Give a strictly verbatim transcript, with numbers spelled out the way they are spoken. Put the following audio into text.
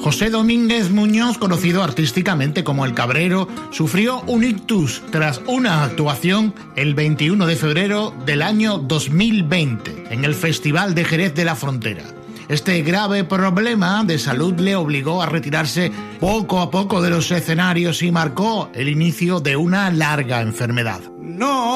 José Domínguez Muñoz, conocido artísticamente como El Cabrero, sufrió un ictus tras una actuación el veintiuno de febrero del año dos mil veinte en el Festival de Jerez de la Frontera. Este grave problema de salud le obligó a retirarse poco a poco de los escenarios y marcó el inicio de una larga enfermedad. No.